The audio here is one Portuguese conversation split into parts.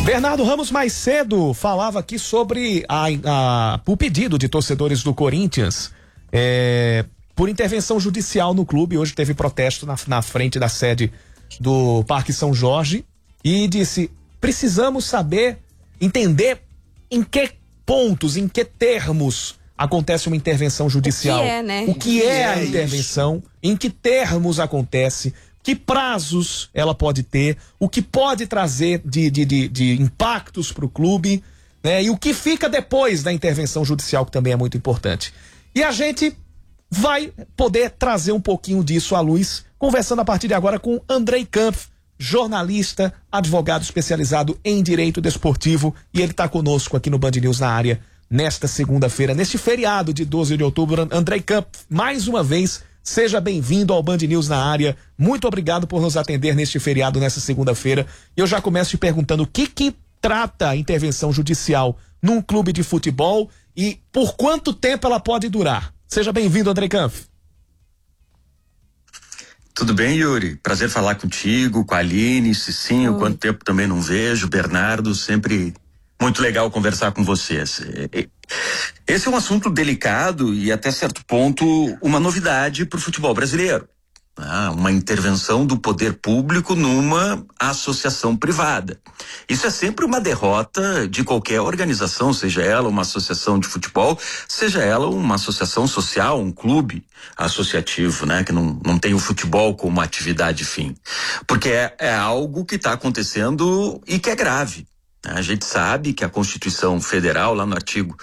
Bernardo Ramos mais cedo falava aqui sobre o pedido de torcedores do Corinthians por intervenção judicial no clube. Hoje teve protesto na frente da sede do Parque São Jorge e disse: precisamos entender em que pontos, em que termos acontece uma intervenção judicial. O que é a intervenção, em que termos acontece, que prazos ela pode ter, o que pode trazer de impactos para o clube, né? E o que fica depois da intervenção judicial, que também é muito importante. E a gente vai poder trazer um pouquinho disso à luz, conversando a partir de agora com Andrei Kampf, jornalista, advogado especializado em direito desportivo, e ele está conosco aqui no Band News na área nesta segunda-feira, neste feriado de 12 de outubro. Andrei Kampf, mais uma vez, seja bem-vindo ao Band News na área. Muito obrigado por nos atender neste feriado, nesta segunda-feira. Eu já começo te perguntando o que trata a intervenção judicial num clube de futebol e por quanto tempo ela pode durar. Seja bem-vindo, Andrei Kampf. Tudo bem, Yuri? Prazer falar contigo, com a Aline, Cicinho, quanto tempo também não vejo, Bernardo, sempre muito legal conversar com vocês. Esse é um assunto delicado e até certo ponto uma novidade para o futebol brasileiro. Uma intervenção do poder público numa associação privada. Isso é sempre uma derrota de qualquer organização, seja ela uma associação de futebol, seja ela uma associação social, um clube associativo, né? Que não tem o futebol como atividade fim. Porque é algo que está acontecendo e que é grave. A gente sabe que a Constituição Federal, lá no artigo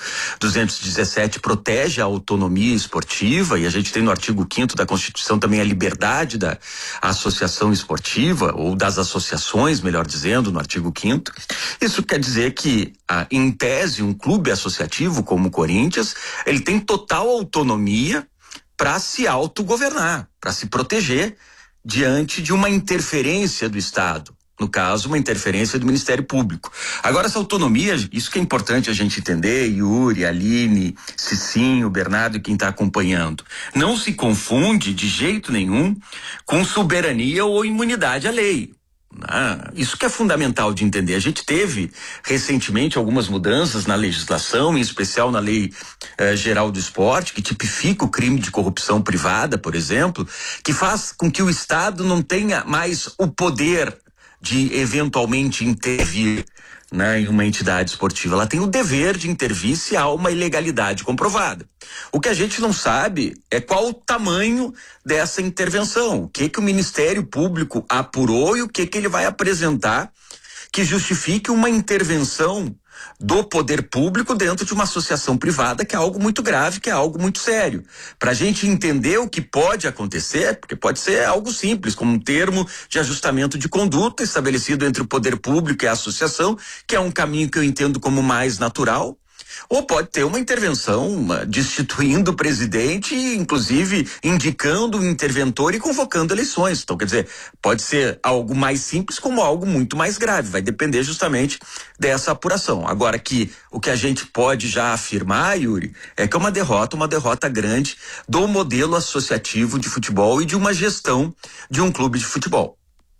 217, protege a autonomia esportiva, e a gente tem no artigo 5º da Constituição também a liberdade da associação esportiva, ou das associações, melhor dizendo, no artigo 5º. Isso quer dizer que, em tese, um clube associativo como o Corinthians, ele tem total autonomia para se autogovernar, para se proteger diante de uma interferência do Estado. No caso, uma interferência do Ministério Público. Agora, essa autonomia, isso que é importante a gente entender, Yuri, Aline, Cicinho, Bernardo e quem está acompanhando, não se confunde de jeito nenhum com soberania ou imunidade à lei. Isso que é fundamental de entender. A gente teve recentemente algumas mudanças na legislação, em especial na Lei Geral do Esporte, que tipifica o crime de corrupção privada, por exemplo, que faz com que o Estado não tenha mais o poder de eventualmente intervir, né, em uma entidade esportiva. Ela tem o dever de intervir se há uma ilegalidade comprovada. O que a gente não sabe é qual o tamanho dessa intervenção, o que o Ministério Público apurou e o que ele vai apresentar que justifique uma intervenção do poder público dentro de uma associação privada, que é algo muito grave, que é algo muito sério. Para a gente entender o que pode acontecer, porque pode ser algo simples, como um termo de ajustamento de conduta estabelecido entre o poder público e a associação, que é um caminho que eu entendo como mais natural. Ou pode ter uma intervenção destituindo o presidente, inclusive indicando o interventor e convocando eleições. Então, quer dizer, pode ser algo mais simples como algo muito mais grave. Vai depender justamente dessa apuração. Agora, o que a gente pode já afirmar, Yuri, é que é uma derrota grande do modelo associativo de futebol e de uma gestão de um clube de futebol.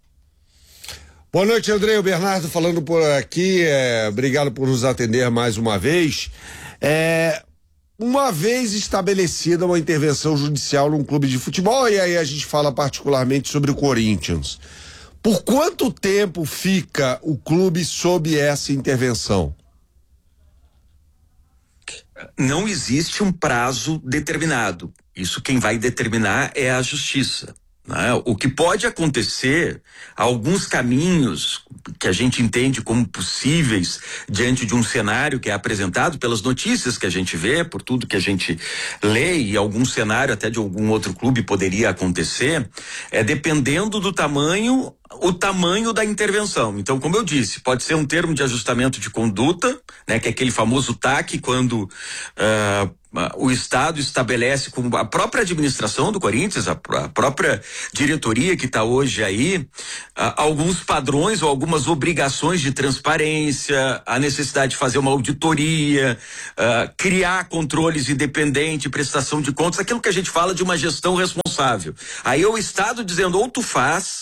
Boa noite, Andrei. O Bernardo falando por aqui. Obrigado por nos atender mais uma vez. Uma vez estabelecida uma intervenção judicial num clube de futebol, e aí a gente fala particularmente sobre o Corinthians. Por quanto tempo fica o clube sob essa intervenção? Não existe um prazo determinado. Isso quem vai determinar é a justiça. O que pode acontecer, alguns caminhos que a gente entende como possíveis diante de um cenário que é apresentado pelas notícias que a gente vê, por tudo que a gente lê, e algum cenário até de algum outro clube poderia acontecer, dependendo do tamanho, o tamanho da intervenção. Então, como eu disse, pode ser um termo de ajustamento de conduta, né, que é aquele famoso TAC, quando o Estado estabelece, como a própria administração do Corinthians, a própria diretoria que está hoje aí, alguns padrões ou algumas obrigações de transparência, a necessidade de fazer uma auditoria, criar controles independentes, prestação de contas, aquilo que a gente fala de uma gestão responsável. Aí é o Estado dizendo, ou tu faz,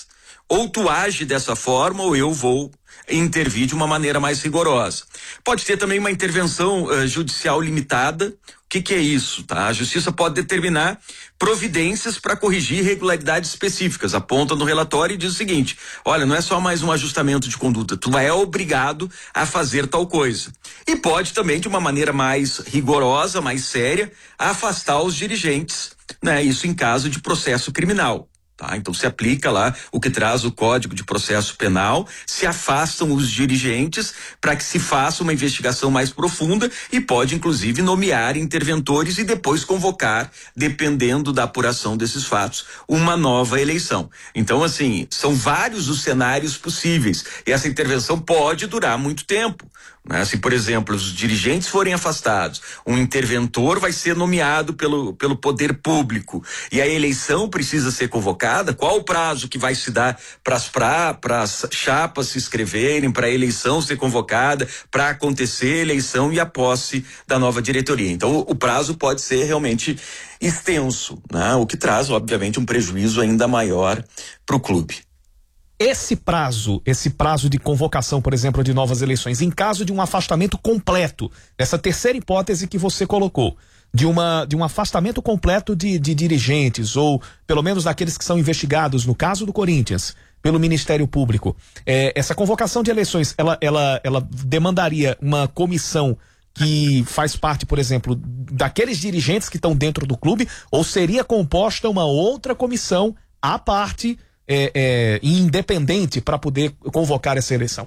ou tu age dessa forma ou eu vou intervir de uma maneira mais rigorosa. Pode ter também uma intervenção judicial limitada. O que é isso, tá? A justiça pode determinar providências para corrigir irregularidades específicas. Aponta no relatório e diz o seguinte: olha, não é só mais um ajustamento de conduta, tu é obrigado a fazer tal coisa. E pode também, de uma maneira mais rigorosa, mais séria, afastar os dirigentes, né? Isso em caso de processo criminal. Tá, então se aplica lá o que traz o Código de Processo Penal, se afastam os dirigentes para que se faça uma investigação mais profunda e pode inclusive nomear interventores e depois convocar, dependendo da apuração desses fatos, uma nova eleição. Então, assim, são vários os cenários possíveis e essa intervenção pode durar muito tempo. Né? Se, por exemplo, os dirigentes forem afastados, um interventor vai ser nomeado pelo poder público e a eleição precisa ser convocada, qual o prazo que vai se dar para as chapas se inscreverem, para a eleição ser convocada, para acontecer a eleição e a posse da nova diretoria? Então, o prazo pode ser realmente extenso, né? O que traz, obviamente, um prejuízo ainda maior para o clube. Esse prazo de convocação, por exemplo, de novas eleições, em caso de um afastamento completo, essa terceira hipótese que você colocou, de um afastamento completo de dirigentes, ou pelo menos daqueles que são investigados, no caso do Corinthians, pelo Ministério Público, essa convocação de eleições, ela demandaria uma comissão que faz parte, por exemplo, daqueles dirigentes que estão dentro do clube, ou seria composta uma outra comissão à parte, independente, para poder convocar essa eleição?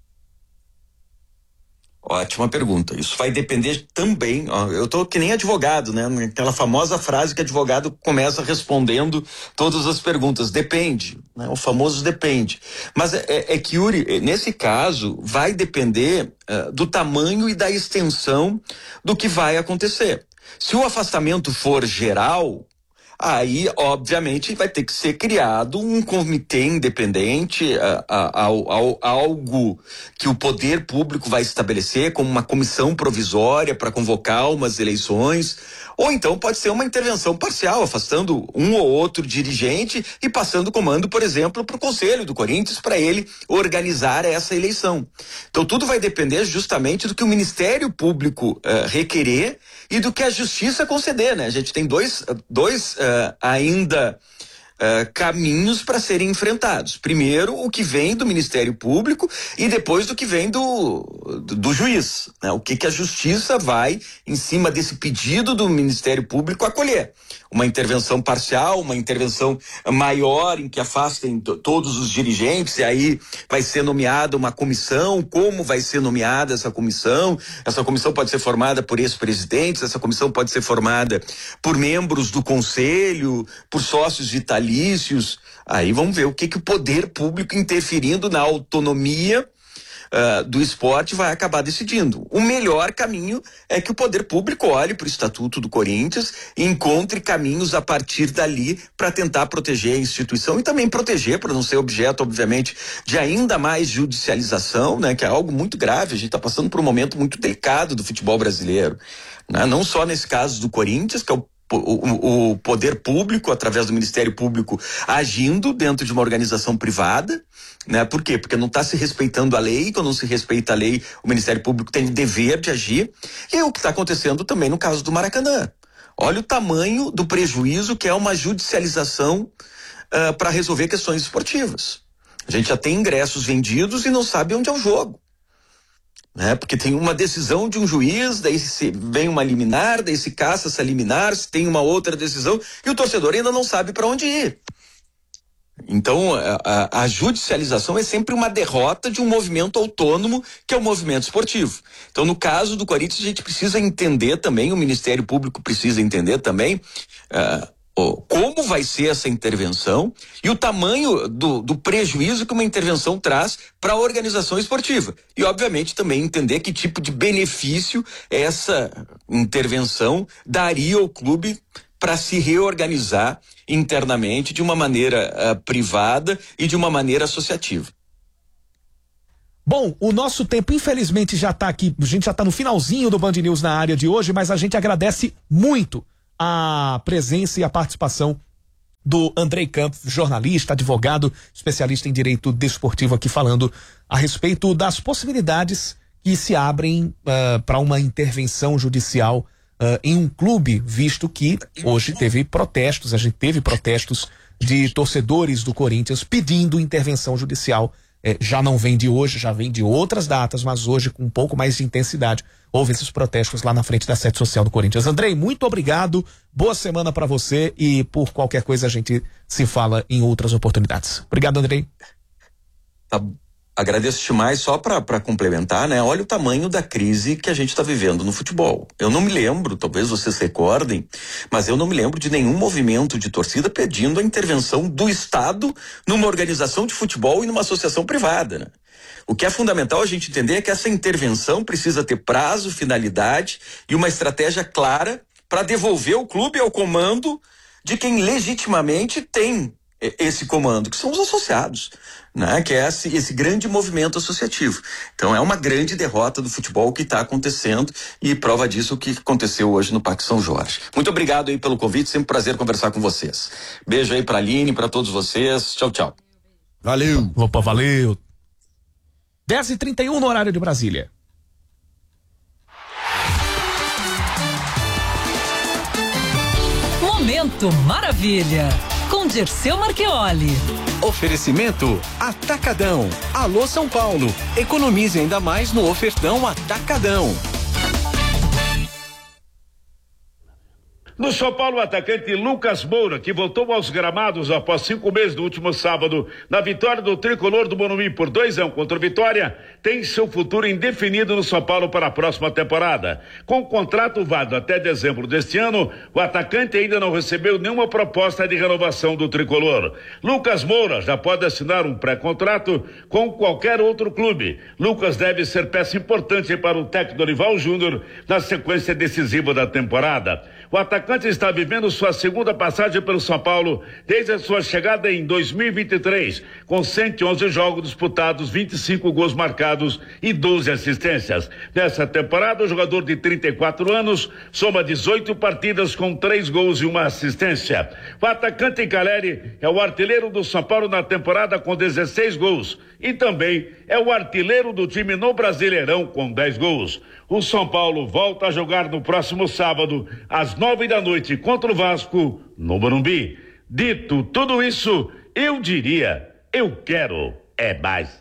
Ótima pergunta. Isso vai depender também, eu tô que nem advogado, né? Aquela famosa frase que advogado começa respondendo todas as perguntas. Depende, né? O famoso depende. Mas é que, Yuri, nesse caso, vai depender do tamanho e da extensão do que vai acontecer. Se o afastamento for geral, aí, obviamente, vai ter que ser criado um comitê independente, algo que o poder público vai estabelecer como uma comissão provisória para convocar umas eleições, ou então pode ser uma intervenção parcial, afastando um ou outro dirigente e passando o comando, por exemplo, para o Conselho do Corinthians, para ele organizar essa eleição. Então tudo vai depender justamente do que o Ministério Público requerer e do que a Justiça conceder, né? A gente tem dois ainda caminhos para serem enfrentados. Primeiro, o que vem do Ministério Público e depois do que vem do juiz, né? O que a Justiça vai, em cima desse pedido do Ministério Público, acolher. Uma intervenção parcial, uma intervenção maior em que afastem todos os dirigentes, e aí vai ser nomeada uma comissão. Como vai ser nomeada essa comissão? Essa comissão pode ser formada por ex-presidentes, essa comissão pode ser formada por membros do conselho, por sócios vitalícios. Aí vamos ver o que o poder público, interferindo na autonomia do esporte, vai acabar decidindo. O melhor caminho é que o poder público olhe para o Estatuto do Corinthians e encontre caminhos a partir dali para tentar proteger a instituição e também proteger, para não ser objeto, obviamente, de ainda mais judicialização, né? Que é algo muito grave. A gente está passando por um momento muito delicado do futebol brasileiro, né? Não só nesse caso do Corinthians, que é o poder público, através do Ministério Público, agindo dentro de uma organização privada, né? Por quê? Porque não está se respeitando a lei. Quando não se respeita a lei, o Ministério Público tem o dever de agir. E é o que está acontecendo também no caso do Maracanã. Olha o tamanho do prejuízo que é uma judicialização para resolver questões esportivas. A gente já tem ingressos vendidos e não sabe onde é o jogo. Né? Porque tem uma decisão de um juiz, daí vem uma liminar, daí se caça essa liminar, se tem uma outra decisão e o torcedor ainda não sabe para onde ir. Então, a judicialização é sempre uma derrota de um movimento autônomo, que é o movimento esportivo. Então, no caso do Corinthians, a gente precisa entender também, o Ministério Público precisa entender também como vai ser essa intervenção e o tamanho do prejuízo que uma intervenção traz para a organização esportiva. E, obviamente, também entender que tipo de benefício essa intervenção daria ao clube para se reorganizar internamente de uma maneira privada e de uma maneira associativa. Bom, o nosso tempo infelizmente já está aqui, a gente já está no finalzinho do Band News na área de hoje, mas a gente agradece muito a presença e a participação do Andrei Campos, jornalista, advogado, especialista em direito desportivo, aqui falando a respeito das possibilidades que se abrem para uma intervenção judicial em um clube, visto que hoje teve protestos, a gente teve protestos de torcedores do Corinthians pedindo intervenção judicial. Já não vem de hoje, já vem de outras datas, mas hoje com um pouco mais de intensidade houve esses protestos lá na frente da sede social do Corinthians. Andrei, muito obrigado, boa semana para você e por qualquer coisa a gente se fala em outras oportunidades. Obrigado, Andrei. Tá. Agradeço demais, só para complementar, né? Olha o tamanho da crise que a gente está vivendo no futebol. Eu não me lembro, talvez vocês recordem, mas eu não me lembro de nenhum movimento de torcida pedindo a intervenção do Estado numa organização de futebol e numa associação privada, né? O que é fundamental a gente entender é que essa intervenção precisa ter prazo, finalidade e uma estratégia clara para devolver o clube ao comando de quem legitimamente tem esse comando, que são os associados, né? Que é esse grande movimento associativo. Então é uma grande derrota do futebol que está acontecendo e prova disso o que aconteceu hoje no Parque São Jorge. Muito obrigado aí pelo convite, sempre um prazer conversar com vocês. Beijo aí pra Aline, pra todos vocês. Tchau, tchau. Valeu. Opa, valeu. 10h31 no horário de Brasília. Momento Maravilha, com Dirceu Marchioli. Oferecimento Atacadão. Alô São Paulo. Economize ainda mais no ofertão Atacadão. No São Paulo, o atacante Lucas Moura, que voltou aos gramados após 5 meses no último sábado, na vitória do tricolor do Morumbi por 2-1 contra o Vitória, tem seu futuro indefinido no São Paulo para a próxima temporada. Com o contrato válido até dezembro deste ano, o atacante ainda não recebeu nenhuma proposta de renovação do tricolor. Lucas Moura já pode assinar um pré-contrato com qualquer outro clube. Lucas deve ser peça importante para o técnico Dorival Júnior na sequência decisiva da temporada. O atacante está vivendo sua segunda passagem pelo São Paulo desde a sua chegada em 2023, com 111 jogos disputados, 25 gols marcados e 12 assistências. Nessa temporada, o jogador de 34 anos soma 18 partidas com 3 gols e 1 assistência. O atacante Caleri é o artilheiro do São Paulo na temporada com 16 gols e também é o artilheiro do time no Brasileirão com 10 gols. O São Paulo volta a jogar no próximo sábado, às 9h contra o Vasco, no Morumbi. Dito tudo isso, eu diria, eu quero é mais.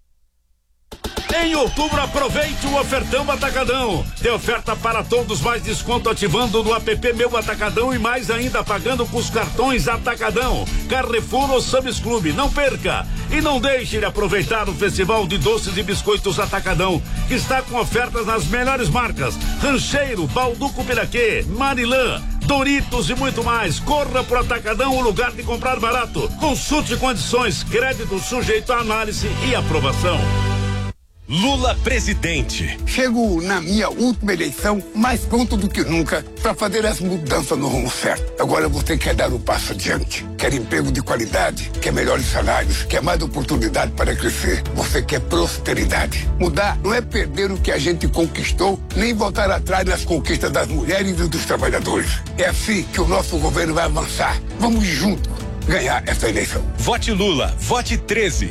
Em outubro, aproveite o ofertão Atacadão. Tem oferta para todos, mais desconto ativando no app Meu Atacadão e mais ainda pagando com os cartões Atacadão, Carrefour ou Sam's Clube. Não perca! E não deixe de aproveitar o Festival de Doces e Biscoitos Atacadão, que está com ofertas nas melhores marcas: Rancheiro, Balduco Piraquê, Marilã, Doritos e muito mais. Corra pro Atacadão, o lugar de comprar barato. Consulte condições, crédito sujeito à análise e aprovação. Lula presidente. Chego na minha última eleição mais pronto do que nunca para fazer as mudanças no rumo certo. Agora você quer dar o passo adiante. Quer emprego de qualidade, quer melhores salários, quer mais oportunidade para crescer. Você quer prosperidade. Mudar não é perder o que a gente conquistou, nem voltar atrás nas conquistas das mulheres e dos trabalhadores. É assim que o nosso governo vai avançar. Vamos juntos ganhar essa eleição. Vote Lula, vote 13.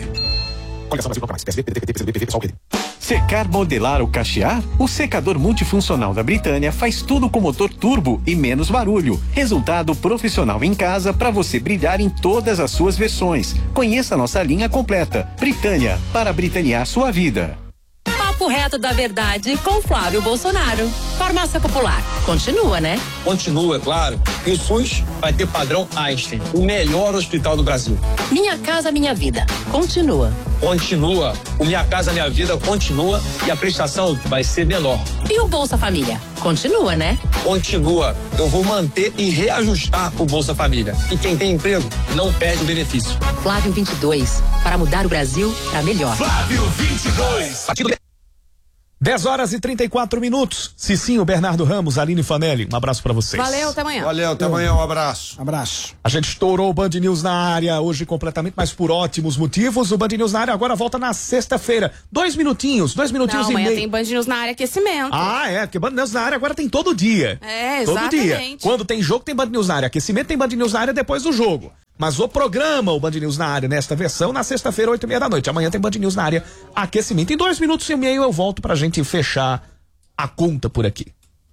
Secar, modelar ou cachear? O secador multifuncional da Britânia faz tudo com motor turbo e menos barulho. Resultado profissional em casa para você brilhar em todas as suas versões. Conheça nossa linha completa. Britânia, para britanear sua vida. Papo reto da verdade com Flávio Bolsonaro. Farmácia Popular. Continua, né? Continua, é claro. E o SUS vai ter padrão Einstein, o melhor hospital do Brasil. Minha Casa Minha Vida. Continua. Continua. O Minha Casa Minha Vida continua e a prestação vai ser menor. E o Bolsa Família? Continua, né? Continua. Eu vou manter e reajustar o Bolsa Família. E quem tem emprego não perde o benefício. Flávio 22. Para mudar o Brasil para melhor. Flávio 22. 10h34. Cicinho, Bernardo Ramos, Aline Fanelli, um abraço pra vocês. Valeu, até amanhã. Valeu, até amanhã, um abraço. Abraço. A gente estourou o Band News na área hoje completamente, mas por ótimos motivos. O Band News na área agora volta na sexta-feira. 2 minutinhos Não, e meio. amanhã tem Band News na área aquecimento. Ah, é, porque Band News na área agora tem todo dia. É, Todo dia. exatamente. Quando tem jogo tem Band News na área, aquecimento tem Band News na área depois do jogo. Mas o programa, o Band News na área, nesta versão, na sexta-feira, 8h30 da noite. Amanhã tem Band News na área, aquecimento. Em 2 minutos e meio eu volto pra gente fechar a conta por aqui.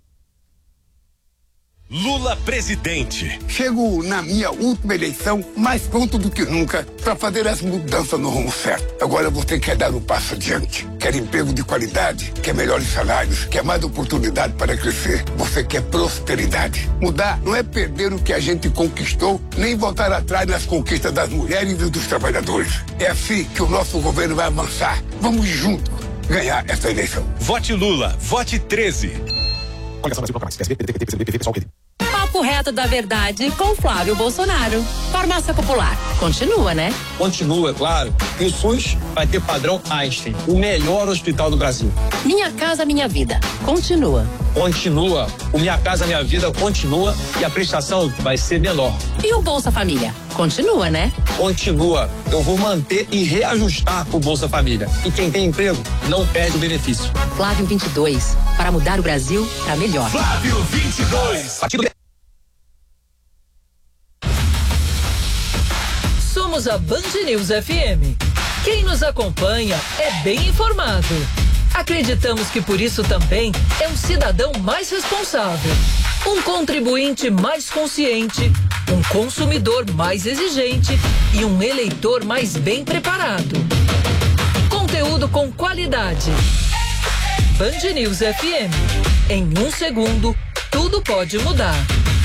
Lula presidente. Chego na minha última eleição mais pronto do que nunca para fazer as mudanças no rumo certo. Agora você quer dar um passo adiante. Quer emprego de qualidade, quer melhores salários, quer mais oportunidade para crescer. Você quer prosperidade. Mudar não é perder o que a gente conquistou, nem voltar atrás nas conquistas das mulheres e dos trabalhadores. É assim que o nosso governo vai avançar. Vamos juntos ganhar essa eleição. Vote Lula, vote 13. Papo reto da verdade com Flávio Bolsonaro. Farmácia Popular. Continua, né? Continua, é claro. E o SUS vai ter padrão Einstein, o melhor hospital do Brasil. Minha Casa Minha Vida. Continua. Continua. O Minha Casa Minha Vida continua e a prestação vai ser menor. E o Bolsa Família? Continua, né? Continua. Eu vou manter e reajustar o Bolsa Família. E quem tem emprego não perde o benefício. Flávio 22. Para mudar o Brasil para melhor. Flávio 22. Somos a Band News FM. Quem nos acompanha é bem informado. Acreditamos que por isso também é um cidadão mais responsável, um contribuinte mais consciente, um consumidor mais exigente e um eleitor mais bem preparado. Conteúdo com qualidade. Band News FM. Em 1 segundo, tudo pode mudar.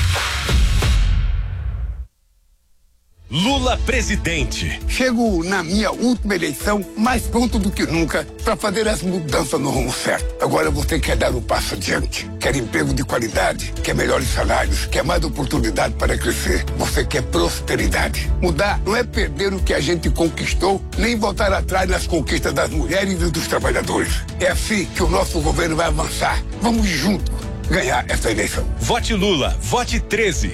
Lula presidente. Chego na minha última eleição mais pronto do que nunca para fazer as mudanças no rumo certo. Agora você quer dar um passo adiante. Quer emprego de qualidade, quer melhores salários, quer mais oportunidade para crescer. Você quer prosperidade. Mudar não é perder o que a gente conquistou, nem voltar atrás nas conquistas das mulheres e dos trabalhadores. É assim que o nosso governo vai avançar. Vamos juntos ganhar essa eleição. Vote Lula, vote 13.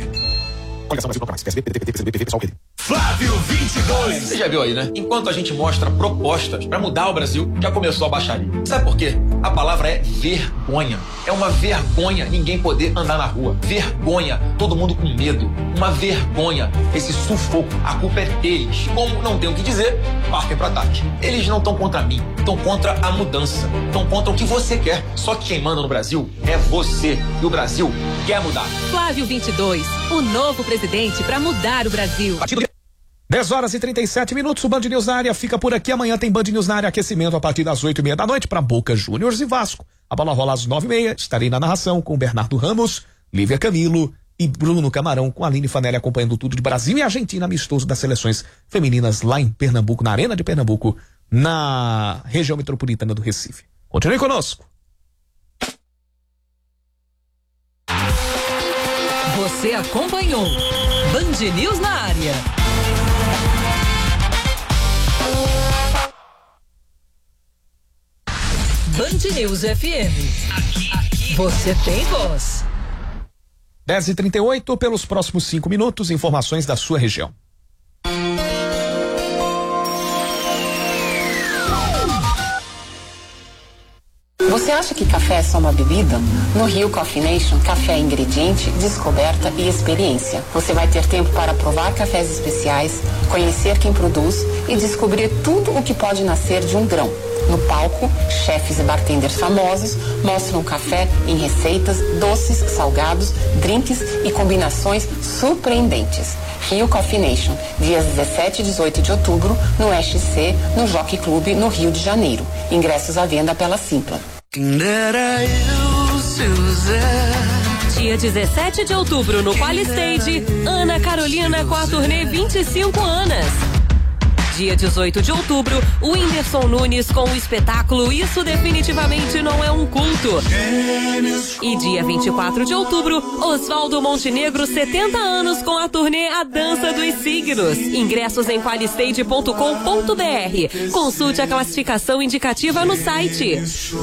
Flávio 22. Você já viu aí, né? Enquanto a gente mostra propostas para mudar o Brasil, já começou a baixaria. Sabe por quê? A palavra é vergonha. É uma vergonha ninguém poder andar na rua. Vergonha, todo mundo com medo. Uma vergonha, esse sufoco. A culpa é deles. Como não tem o que dizer, partem para ataque. Eles não estão contra mim, estão contra a mudança. Estão contra o que você quer. Só que quem manda no Brasil é você. E o Brasil quer mudar. Flávio 22, o novo presidente para mudar o Brasil. 10h37, o Band News na área fica por aqui. Amanhã tem Band News na área, aquecimento a partir das 8h30 da noite para Boca Juniors e Vasco. A bola rola às 9h30. Estarei na narração com Bernardo Ramos, Lívia Camilo e Bruno Camarão, com a Aline Fanelli acompanhando tudo de Brasil e Argentina, amistoso das seleções femininas lá em Pernambuco, na Arena de Pernambuco, na região metropolitana do Recife. Continue conosco. Você acompanhou Band News na área. Band News FM. Aqui você tem voz. 10h38, pelos próximos 5 minutos, informações da sua região. Você acha que café é só uma bebida? No Rio Coffee Nation, café é ingrediente, descoberta e experiência. Você vai ter tempo para provar cafés especiais, conhecer quem produz e descobrir tudo o que pode nascer de um grão. No palco, chefes e bartenders famosos mostram o café em receitas, doces, salgados, drinks e combinações surpreendentes. Rio Coffee Nation, dias 17 e 18 de outubro, no SC, no Jockey Club, no Rio de Janeiro. Ingressos à venda pela Simpla. Dia 17 de outubro, no Qualistage, Ana Carolina com a turnê 25 anos. Dia 18 de outubro, o Whindersson Nunes com o espetáculo Isso Definitivamente Não É um Culto. E dia 24 de outubro, Oswaldo Montenegro, 70 anos, com a turnê A Dança dos Signos. Ingressos em qualistage.com.br. Consulte a classificação indicativa no site.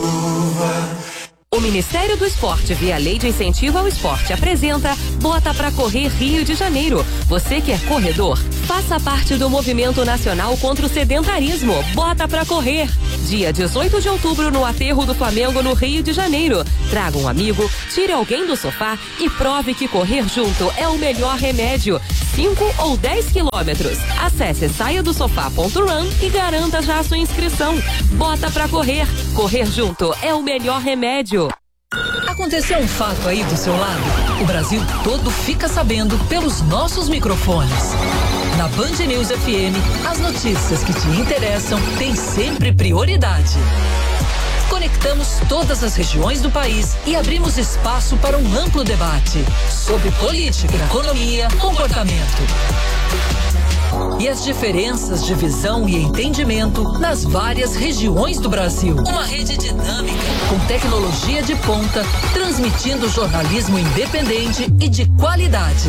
O Ministério do Esporte, via Lei de Incentivo ao Esporte, apresenta Bota Pra Correr Rio de Janeiro. Você que é corredor, faça parte do Movimento Nacional contra o Sedentarismo. Bota Pra Correr. Dia 18 de outubro no Aterro do Flamengo, no Rio de Janeiro. Traga um amigo, tire alguém do sofá e prove que correr junto é o melhor remédio. 5 ou 10 quilômetros. Acesse saiadosofá.run e garanta já a sua inscrição. Bota pra correr. Correr junto é o melhor remédio. Aconteceu um fato aí do seu lado? O Brasil todo fica sabendo pelos nossos microfones. Na Band News FM, as notícias que te interessam têm sempre prioridade. Conectamos todas as regiões do país e abrimos espaço para um amplo debate sobre política, economia, comportamento. E as diferenças de visão e entendimento nas várias regiões do Brasil. Uma rede dinâmica, com tecnologia de ponta, transmitindo jornalismo independente e de qualidade.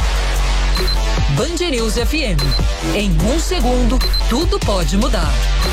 Band News FM. Em 1 segundo, tudo pode mudar.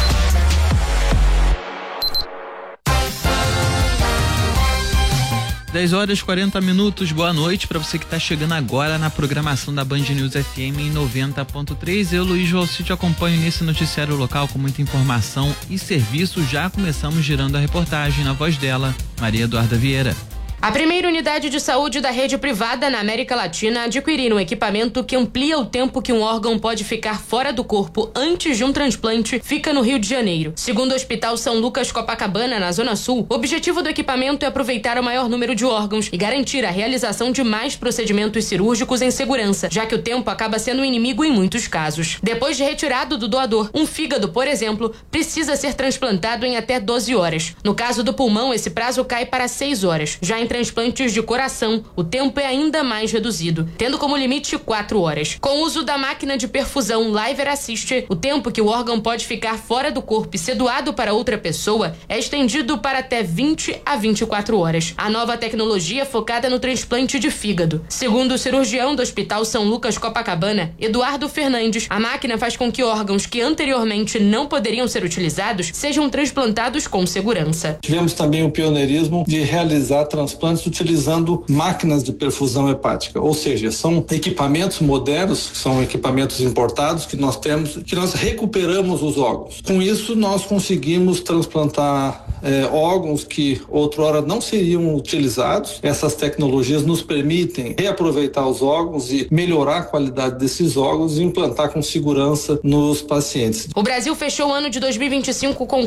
10h40. Boa noite para você que está chegando agora na programação da Band News FM em 90.3. Eu, Luiz Valci, te acompanho nesse noticiário local com muita informação e serviço. Já começamos girando a reportagem na voz dela, Maria Eduarda Vieira. A primeira unidade de saúde da rede privada na América Latina adquiriu um equipamento que amplia o tempo que um órgão pode ficar fora do corpo antes de um transplante, fica no Rio de Janeiro. Segundo o Hospital São Lucas Copacabana, na Zona Sul, o objetivo do equipamento é aproveitar o maior número de órgãos e garantir a realização de mais procedimentos cirúrgicos em segurança, já que o tempo acaba sendo um inimigo em muitos casos. Depois de retirado do doador, um fígado, por exemplo, precisa ser transplantado em até 12 horas. No caso do pulmão, esse prazo cai para 6 horas. Já em transplantes de coração, o tempo é ainda mais reduzido, tendo como limite 4 horas. Com o uso da máquina de perfusão Liver Assist, o tempo que o órgão pode ficar fora do corpo e ser doado para outra pessoa é estendido para até 20 a 24 horas. A nova tecnologia é focada no transplante de fígado. Segundo o cirurgião do Hospital São Lucas Copacabana, Eduardo Fernandes, a máquina faz com que órgãos que anteriormente não poderiam ser utilizados sejam transplantados com segurança. Tivemos também o pioneirismo de realizar transplantes utilizando máquinas de perfusão hepática, ou seja, são equipamentos modernos, são equipamentos importados que nós temos, que nós recuperamos os órgãos. Com isso, nós conseguimos transplantar órgãos que outrora não seriam utilizados. Essas tecnologias nos permitem reaproveitar os órgãos e melhorar a qualidade desses órgãos e implantar com segurança nos pacientes. O Brasil fechou o ano de 2025 com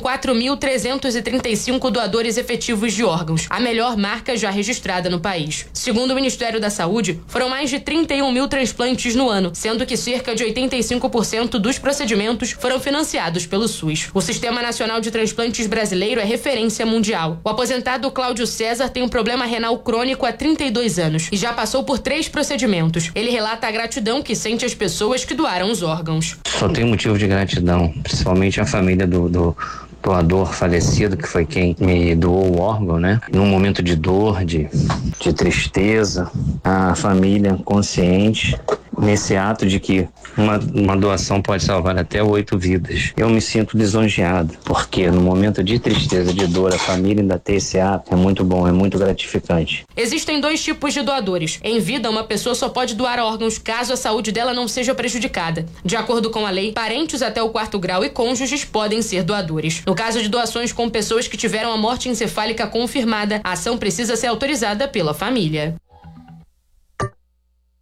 4.335 doadores efetivos de órgãos, a melhor marca já registrada no país. Segundo o Ministério da Saúde, foram mais de 31 mil transplantes no ano, sendo que cerca de 85% dos procedimentos foram financiados pelo SUS. O Sistema Nacional de Transplantes brasileiro é referência mundial. O aposentado Cláudio César tem um problema renal crônico há 32 anos e já passou por 3 procedimentos. Ele relata a gratidão que sente as pessoas que doaram os órgãos. Só tenho motivo de gratidão, principalmente a família do doador falecido, que foi quem me doou o órgão, né? Num momento de dor, de tristeza, a família consciente nesse ato de que uma doação pode salvar até 8 vidas. Eu me sinto lisonjeado, porque no momento de tristeza, de dor, a família ainda ter esse ato é muito bom, é muito gratificante. Existem 2 tipos de doadores. Em vida, uma pessoa só pode doar órgãos caso a saúde dela não seja prejudicada. De acordo com a lei, parentes até o 4º grau e cônjuges podem ser doadores. No caso de doações com pessoas que tiveram a morte encefálica confirmada, a ação precisa ser autorizada pela família.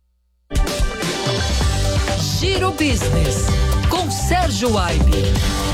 Giro Business, com Sérgio Aibe.